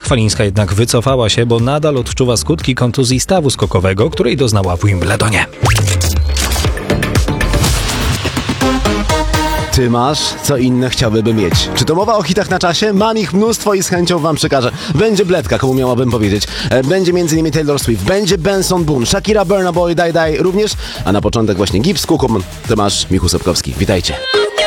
Chwalińska jednak wycofała się, bo nadal odczuwa skutki kontuzji stawu skokowego, której doznała w Wimbledonie. Ty masz, co inne chciałbym mieć. Czy to mowa o hitach na czasie? Mam ich mnóstwo i z chęcią wam przekażę. Będzie Bledka, komu miałabym powiedzieć. Będzie m.in. Taylor Swift, będzie Benson Boone, Shakira, Burna Boy, Die Die również. A na początek właśnie Gibbs, Kukum, Tomasz, Michu Sobkowski. Witajcie.